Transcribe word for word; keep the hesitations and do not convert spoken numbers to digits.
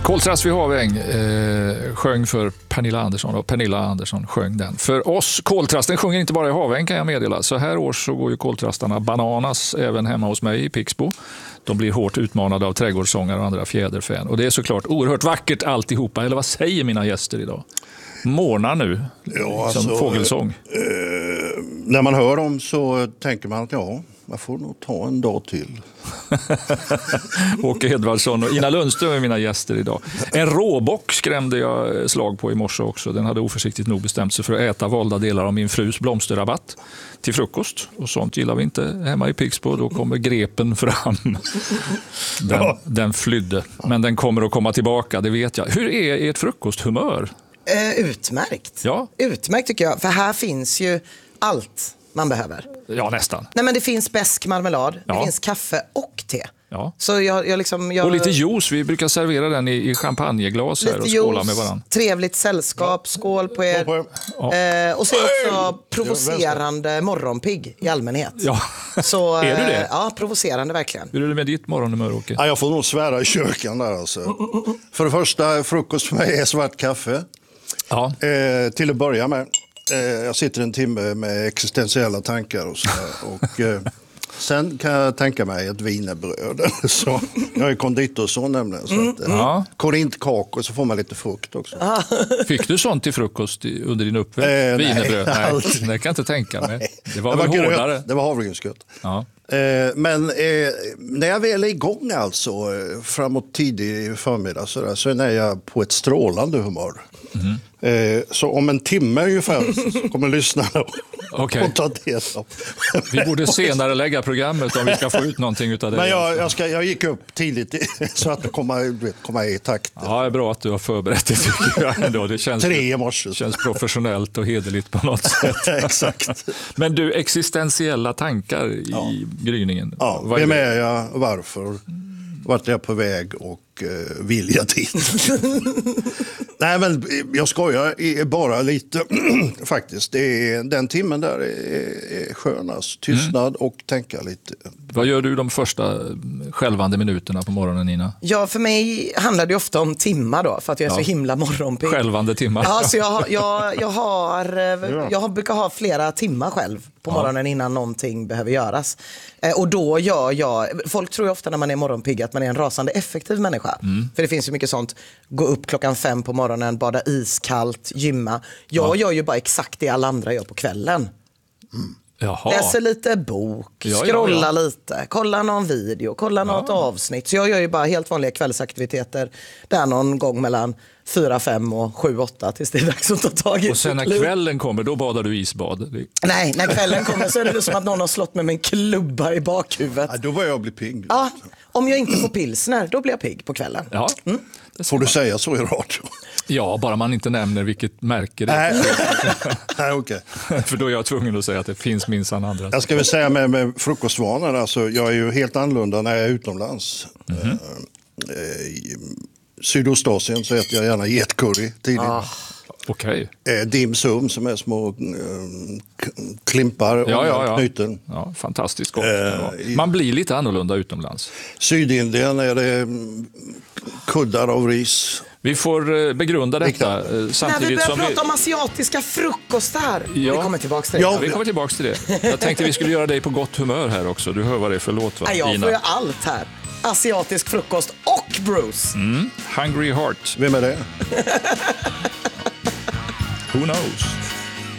Koltrast vid Haväng eh, sjöng för Pernilla Andersson och Pernilla Andersson sjöng den. För oss, koltrasten sjunger inte bara i Haväng kan jag meddela. Så här års så går ju koltrastarna bananas även hemma hos mig i Pixbo. De blir hårt utmanade av trädgårdssångare och andra fjäderfän. Och det är såklart oerhört vackert alltihopa. Eller vad säger mina gäster idag? Mornar nu, ja, som alltså, fågelsång. Eh, när man hör dem så tänker man att ja, man får nog ta en dag till. Åke Edvardsson och Ina Lundström är mina gäster idag. En råbock skrämde jag slag på i morse också. Den hade oförsiktigt nog bestämt sig för att äta valda delar av min frus blomsterrabatt till frukost. Och sånt gillar vi inte hemma i Pixbo. Då kommer grepen fram. Den, ja. den flydde. Men den kommer att komma tillbaka, det vet jag. Hur är ert frukosthumör? Eh, utmärkt. Ja. Utmärkt tycker jag. För här finns ju allt man behöver. Ja, nästan. Nej, men det finns bäsk marmelad, ja. det finns kaffe och te. Ja. Så jag, jag liksom, jag... Och lite juice, vi brukar servera den i, i champagneglas här och skåla med varandra. Trevligt sällskap, skål på er. Ja. Eh, och så också provocerande morgonpigg i allmänhet. Ja. Så, är du det? Eh, ja, provocerande verkligen. Hur är det med ditt morgonhumör, Åke? Ja, jag får nog svära i köken där alltså. För det första, frukost för mig är svart kaffe. Ja. Eh, till att börja med. Eh, jag sitter en timme med existentiella tankar och så där. Och, eh, sen kan jag tänka mig ett wienerbröd. Så, jag är konditorsson nämligen. Så att, eh, ja. korintkakor, så får man lite frukt också. Ah. Fick du sånt till frukost i, under din uppväxt? Eh, wienerbröd? Nej, nej. det kan jag inte tänka mig. Nej. Det var, det var väl gröt, hårdare? Det var havregrynsgröt. Ja. Eh, men eh, när jag väl är igång alltså, eh, framåt tidig förmiddag så, där, så är jag på ett strålande humör. Mm. Eh, så om en timme ungefär så kommer lyssnarna okay. och ta del av. Vi borde senare lägga programmet om vi ska få ut någonting utav det. Men jag, jag, ska, jag gick upp tidigt så att komma, komma i takt. Ja, det är bra att du har förberett det tycker jag ändå. Det känns, Tre i morse. känns professionellt och hederligt på något sätt. Exakt. Men du, existentiella tankar i ja. gryningen. Ja, Vad vem är jag? Varför? Vart är jag på väg och eh, vill jag dit? Nej, men jag skojar bara lite faktiskt. Det är, den timmen där är, är skönast. Tystnad mm. och tänka lite. Vad gör du de första skälvande minuterna på morgonen, Nina? Ja, för mig handlar det ofta om timmar då, för att jag är ja. så himla morgonpigg. Skälvande timmar. Ja, så jag, jag, jag, har, jag brukar ha flera timmar själv på morgonen ja. innan någonting behöver göras. Och då gör jag, folk tror ju ofta när man är morgonpigg att man är en rasande effektiv människa. Mm. För det finns ju mycket sånt, gå upp klockan fem på morgonen, bada iskallt, gymma. Jag ja. gör ju bara exakt det alla andra gör på kvällen. Mm. Jaha. Läser lite bok, ja, scrolla ja, ja. lite, kolla någon video, kolla ja. något avsnitt. Så jag gör ju bara helt vanliga kvällsaktiviteter där någon gång mellan fyra, fem och sju, åtta tills det är dags att ta tag i. Och sen när kvällen kommer, då badar du isbad? Nej, när kvällen kommer så är det som att någon har slått med en klubba i bakhuvudet. Ja, då börjar jag bli pigg. Ja, om jag inte får pilsner, då blir jag pigg på kvällen. Ja. Mm. Får du säga så i radio? Ja, bara man inte nämner vilket märke det är. Nej, okej. Okay. För då är jag tvungen att säga att det finns minsann andra. Jag ska väl säga med, med frukostvanor, alltså, jag är ju helt annorlunda när jag är utomlands. Mm-hmm. Eh, I Sydostasien så äter jag gärna getcurry tidigt. Ah. Okej. Okay. Eh, dim sum som är små eh, klimpar och ja, ja, ja. knyten. Ja, fantastiskt gott. Eh, Man blir lite annorlunda utomlands. Sydindien är det kuddar av ris. Vi får begrunda detta samtidigt när vi börjar som prata vi... om asiatiska frukostar. Ja. Vi kommer tillbaka till det. Ja, vi kommer tillbaka till det. Jag tänkte vi skulle göra dig på gott humör här också. Du hör vad det är för låt, va? Nej, jag får ju allt här. Asiatisk frukost och Bruce. Mm. Hungry Heart. Vem är det? Who knows?